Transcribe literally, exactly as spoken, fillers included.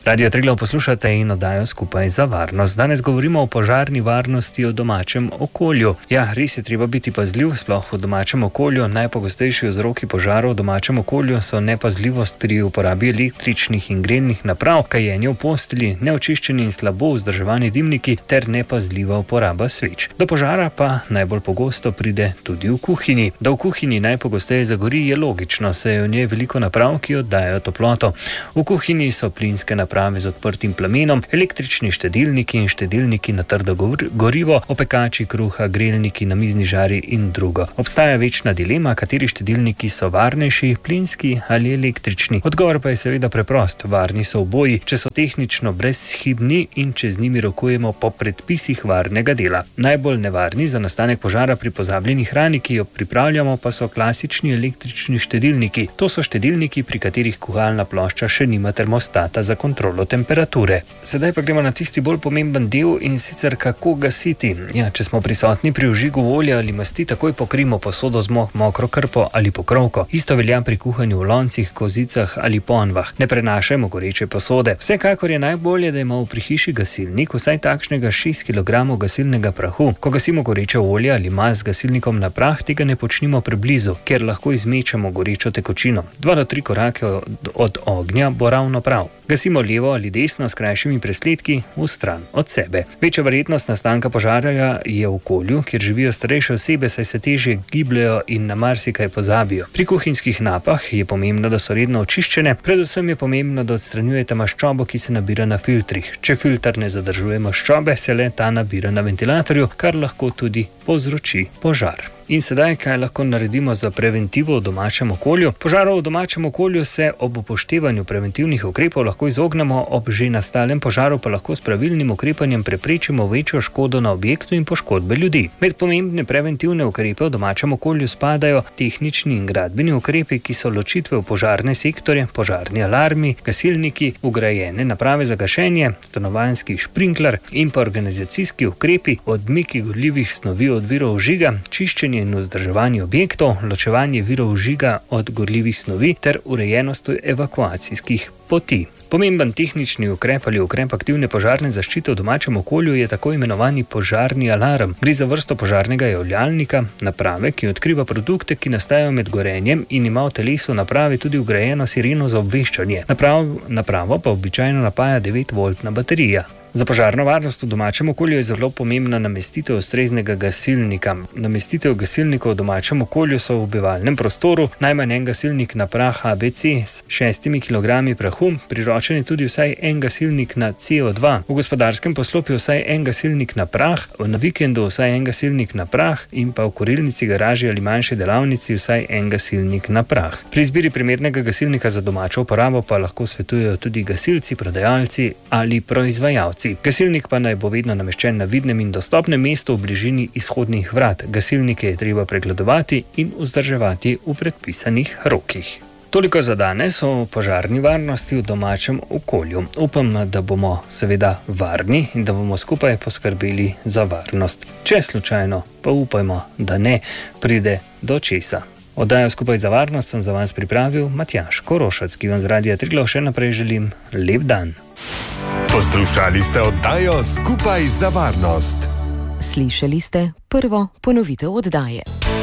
Radio Triglav poslušate in oddajo Skupaj za varnost. Danes govorimo o požarni varnosti v domačem okolju. Ja, res je treba biti pazljiv, sploh v domačem okolju. Najpogostejši vzroki požarov v domačem okolju so nepazljivost pri uporabi električnih in grelnih naprav, kajenje v postelji, neočiščeni in slabo vzdrževani dimniki ter nepazljiva uporaba sveč. Do požara pa najbolj pogosto pride tudi v kuhinji. Da v kuhinji najpogosteje zagori, je logično, saj je v njej veliko naprav, ki oddajajo toploto. V kuhinji so plinske naprave z odprtim plamenom, električni štedilniki in štedilniki na trdo gorivo, opekači kruha, grelniki, namizni žari in drugo. Obstaja večna dilema, kateri štedilniki so varnejši, plinski ali električni. Odgovor pa je seveda preprost. Varni so oboji, če so tehnično brezhibni in če z njimi rokujemo po predpisih varnega dela. Najbolj nevarni za nastanek požara pri pozabljeni hrani, ki jo pripravljamo, pa so klasični električni štedilniki. To so štedilniki, pri katerih kuhalna plošča še nima termostata za kontrolo temperature. Sedaj pa gremo na tisti bolj pomemben del, in sicer kako gasiti. Ja, če smo prisotni pri vžigu olja ali masti, takoj pokrijmo posodo z mokro krpo ali pokrovko. Isto velja pri kuhanju v loncih, kozicah ali ponvah. Ne prenašajmo goreče posode. Vsekakor je najbolje, da imamo pri hiši gasilnik, vsaj takšnega šest kilogramov gasilnega prahu. Ko gasimo goreče olje ali mast z gasilnikom na prah, tega ne počnimo preblizu, ker lahko izmečemo gorečo tekočino. Dva do tri korake od, od ognja bo ravno prav. Gasimo levo ali desno s krajšimi presledki v stran od sebe. Večja verjetnost nastanka požarja je v okolju, kjer živijo starejše osebe, saj se težje gibljejo in na marsikaj pozabijo. Pri kuhinjskih napah je pomembno, da so redno očiščene, predvsem je pomembno, da odstranjujete maščobo, ki se nabira na filtrih. Če filter ne zadržuje maščobe, se le ta nabira na ventilatorju, kar lahko tudi povzroči požar. In sedaj, kaj lahko naredimo za preventivo v domačem okolju? Požarov v domačem okolju se ob upoštevanju preventivnih ukrepov lahko izognemo, ob že nastalem požaru pa lahko s pravilnim ukrepanjem preprečimo večjo škodo na objektu in poškodbe ljudi. Med pomembne preventivne ukrepe v domačem okolju spadajo tehnični in gradbeni ukrepi, ki so ločitve v požarne sektorje, požarni alarmi, gasilniki, vgrajene naprave za gašenje, stanovanjski šprinkler in pa organizacijski ukrepi, odmiki gorljivih snovi od virov vžiga, čiščenje in vzdrževanje objektov, ločevanje virov vžiga od gorljivih snovi ter urejenost evakuacijskih poti. Pomemben tehnični ukrep ali ukrep aktivne požarne zaščite v domačem okolju je tako imenovani požarni alarm. Gre za vrsto požarnega javljalnika, naprave, ki odkriva produkte, ki nastajajo med gorenjem, in ima v telesu naprave tudi vgrajeno sireno za obveščanje. Naprav, napravo pa običajno napaja devet voltna baterija. Za požarno varnost v domačem okolju je zelo pomembna namestitev ustreznega gasilnika. Namestitev gasilnikov v domačem okolju so v bivalnem prostoru, najmanj en gasilnik na prah A B C s šestimi kilogrami prahu, priročen je tudi vsaj en gasilnik na C O dva, v gospodarskem poslopju vsaj en gasilnik na prah, na vikendu vsaj en gasilnik na prah in pa v kurilnici, garaži ali manjši delavnici vsaj en gasilnik na prah. Pri izbiri primernega gasilnika za domačo uporabo pa lahko svetujejo tudi gasilci, prodajalci ali proizvajalci. Gasilnik pa naj bo vedno nameščen na vidnem in dostopnem mestu v bližini izhodnih vrat. Gasilnike je treba pregledovati in vzdrževati v predpisanih rokih. Toliko za danes o požarni varnosti v domačem okolju. Upam, da bomo seveda varni in da bomo skupaj poskrbeli za varnost. Če slučajno, pa upajmo, da ne pride do česa. Oddajo Skupaj za varnost sem za vas pripravil Matjaž Korošac, ki vam z Radia Triglav še naprej želim lep dan. Poslušali ste oddajo Skupaj za varnost. Slišali ste prvo ponovitev oddaje.